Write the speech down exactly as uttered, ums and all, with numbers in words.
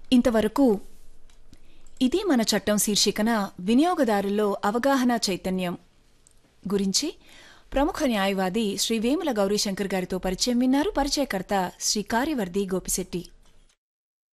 ఇంతవరకు ఇది మన చట్టం శీర్షికన వినియోగదారుల్లో అవగాహన చైతన్యం గురించి ప్రముఖ న్యాయవాది శ్రీ వేముల గౌరీశంకర్ గారితో పరిచయం విన్నారు. పరిచయకర్త శ్రీ కార్యవర్ధి గోపిశెట్టి.